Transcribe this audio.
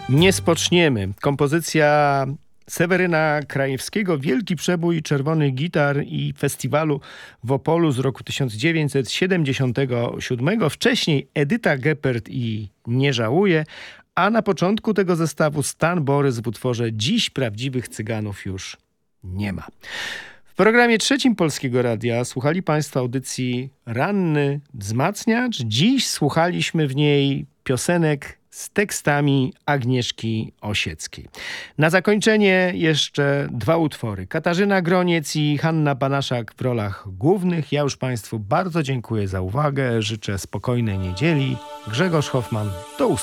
Nie spoczniemy. Kompozycja Seweryna Krajewskiego, wielki przebój czerwonych gitar i festiwalu w Opolu z roku 1977. Wcześniej Edyta Geppert i Nie żałuję, a na początku tego zestawu Stan Borys w utworze Dziś prawdziwych Cyganów już nie ma. W programie trzecim Polskiego Radia słuchali Państwo audycji Ranny Wzmacniacz. Dziś słuchaliśmy w niej piosenek z tekstami Agnieszki Osieckiej. Na zakończenie jeszcze dwa utwory. Katarzyna Groniec i Hanna Banaszak w rolach głównych. Ja już Państwu bardzo dziękuję za uwagę. Życzę spokojnej niedzieli. Grzegorz Hoffman. Do usłyszenia.